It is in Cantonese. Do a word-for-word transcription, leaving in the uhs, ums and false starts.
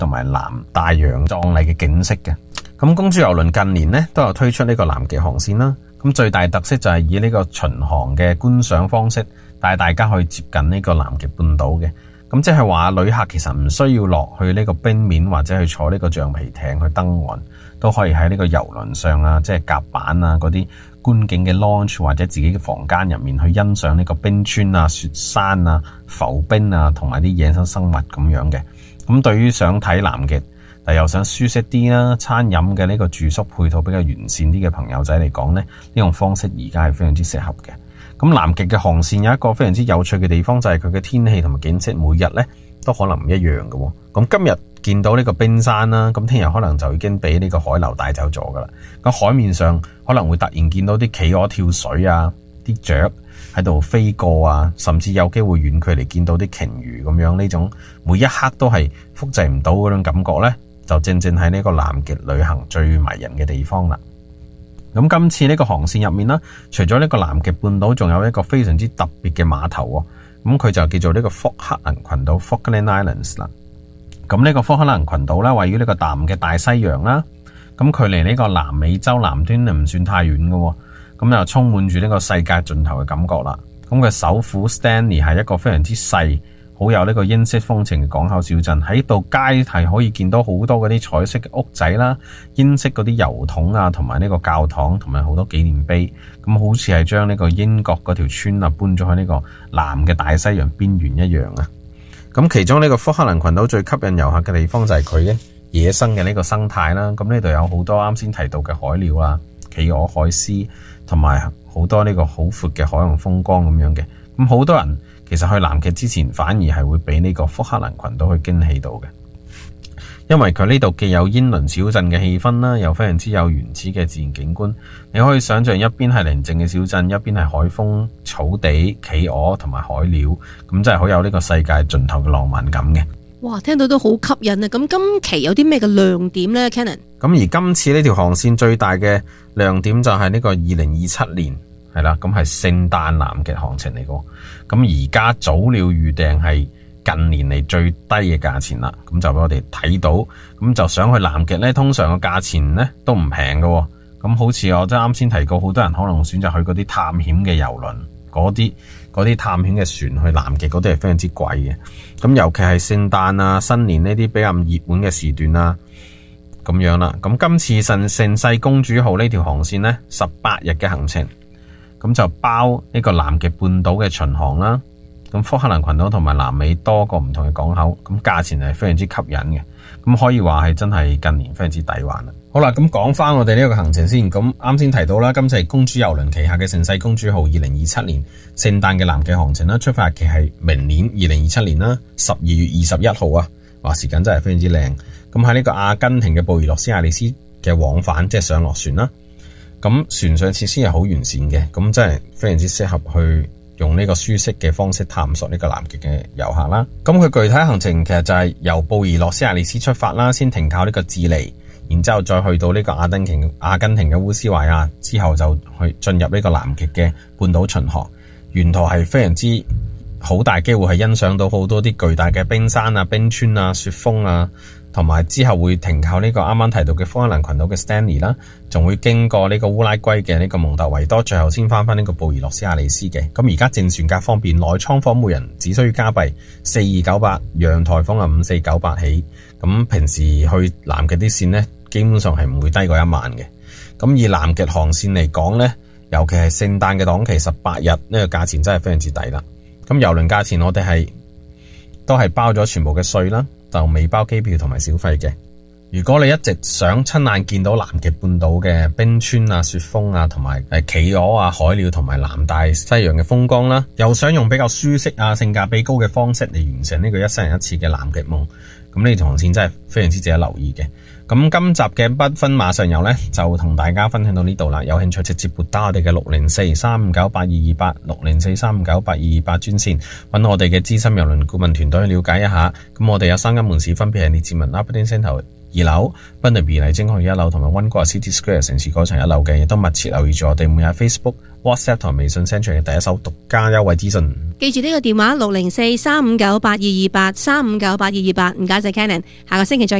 同埋南大洋壯麗嘅景色嘅。咁公主郵輪近年呢都有推出呢個南極航線啦。咁最大特色就係以呢個巡航嘅觀賞方式，帶大家去接近呢個南極半島嘅。咁即係話旅客其實唔需要落去呢個冰面或者去坐呢個橡皮艇去登岸，都可以喺呢個郵輪上啊，即係甲板啊嗰啲觀景嘅 lounge 或者自己嘅房間入面去欣賞呢個冰川啊、雪山啊、浮冰啊同埋啲野生生物咁樣嘅。咁對於想睇南極但又想舒適啲啦，餐飲嘅呢個住宿配套比較完善啲嘅朋友仔嚟講呢，呢種方式而家係非常之適合嘅。咁南極嘅航線有一個非常之有趣嘅地方，就係佢嘅天氣同埋景色每日呢都可能唔一樣嘅。咁今日見到呢個冰山啦，咁聽日可能就已經俾呢個海流帶走咗噶啦。咁海面上可能會突然見到啲企鵝跳水啊，啲雀喺度飛過啊，甚至有機會遠距離見到啲鯨魚咁樣，呢種每一刻都係複製唔到嗰種感覺呢，就正正係呢個南極旅行最迷人嘅地方啦。咁今次呢個航線入面啦，除咗呢個南極半島，仲有一個非常之特別嘅碼頭喎。咁佢就叫做呢個福克蘭群島 Falkland Islands 啦。咁呢個福克蘭群島啦，位於呢個南嘅大西洋啦。咁距離呢個南美洲南端唔算太遠嘅，咁又充滿住呢個世界盡頭嘅感覺啦。咁佢首府 Stanley 係一個非常之細，好有呢個英式風情嘅港口小鎮，喺度街係可以見到好多嗰啲彩色嘅屋仔啦，英式嗰啲郵筒啊，同埋呢個教堂，同埋好多紀念碑，咁好似係將呢個英國嗰條村啊搬咗去呢個南嘅大西洋邊緣一樣啊。咁其中呢個福克蘭群島最吸引遊客嘅地方就係佢嘅野生嘅呢個生態啦。咁呢度有好多啱先提到嘅海鳥啊、企鵝、海獅，同埋好多呢個好闊嘅海洋風光咁樣嘅。咁好多人其實去南極之前反而係會俾呢個福克蘭群島去驚喜到嘅，因為佢呢度既有英倫小鎮嘅氣氛啦，又非常之有原始嘅自然景觀。你可以想象一邊係寧靜嘅小鎮，一邊係海風、草地、企鵝同埋海鳥，咁真係好有呢個世界盡頭嘅浪漫感嘅。 哇，聽到都好吸引啊！咁今期有啲咩嘅亮點呢 Cannon？ 咁而今次呢條航線最大嘅亮點就係呢個二零二七年。係啦，咁係聖誕南極航程嚟嘅，咁而家早鳥預訂係近年嚟最低嘅價錢啦，咁就俾我哋睇到，咁就想去南極呢，通常個價錢呢都唔平嘅，咁好似我即係啱先提過，好多人可能選擇去嗰啲探險嘅遊輪，嗰啲嗰啲探險嘅船去南極嗰啲係非常之貴嘅，咁尤其係聖誕啊、新年呢啲比較熱門嘅時段啊，咁樣啦，咁今次盛盛世公主號呢條航線呢，十八日嘅行程。咁就包呢個南極半島嘅巡航啦，咁福克蘭群島同埋南美多個唔同嘅港口，咁價錢係非常之吸引嘅，咁可以話係真係近年非常之抵玩啦。好啦，咁講翻我哋呢個行程先，咁啱先提到啦，今次係公主郵輪旗下嘅盛世公主號二零二七年聖誕嘅南極航程啦，出發日期係明年二零二七年啦，十二月二十一號啊，話時間真係非常之靚。咁喺呢個阿根廷嘅布宜諾斯艾利斯嘅往返，即係上落船啦。咁船上設施係好完善嘅，咁真係非常之適合去用呢個舒適嘅方式探索呢個南極嘅遊客啦。咁佢具體行程其實就係由布宜諾斯艾利斯出發啦，先停靠呢個智利，然之後再去到呢個阿根廷阿根廷嘅烏斯懷亞，之後就去進入呢個南極嘅半島巡航。沿途係非常之好大機會係欣賞到好多啲巨大嘅冰山啊、冰川啊、雪峰啊，同埋之後會停靠呢個啱啱提到嘅福克蘭群島嘅 Stanley 啦，仲會經過呢個烏拉圭嘅呢個蒙特維多，最後先翻翻呢個布宜諾斯艾利斯嘅。咁而家正船價方面，內艙房每人只需要加幣四二九八，陽台房啊五四九八起。咁平時去南極啲線呢，基本上係唔會低過一萬嘅。咁以南極航線嚟講呢，尤其係聖誕嘅檔期十八日，呢個價錢真係非常之抵啦。咁郵輪價錢我哋係都係包咗全部嘅稅啦，就未包機票同埋小費嘅。如果你一直想親眼見到南極半島嘅冰川啊、雪峰啊，同埋誒企鵝啊、海鳥同埋南大西洋嘅風光啦，又想用比較舒適啊、性價比高嘅方式嚟完成呢個一生人一次嘅南極夢，咁呢條航線真係非常之值得留意嘅。咁今集嘅不分馬上游呢，就同大家分享到呢度啦。有興趣直接撥打我哋嘅六零四三五九八二二八六零四三五九八二二八專線，揾我哋嘅資深郵輪顧問團隊去了解一下。咁我哋有三間門市，分別係列治文、Aberdeen Centre 二樓，賓利比麗晶項一樓，同埋溫哥華 City Square 城市廣場一樓嘅，亦都密切留意住我哋每日 Facebook、WhatsApp 同微信 send 出嘅第一手獨家優惠資訊。 記住呢個電話六零四三五九八二二八三五九八二二八，唔該晒 Cannon，下個星期再。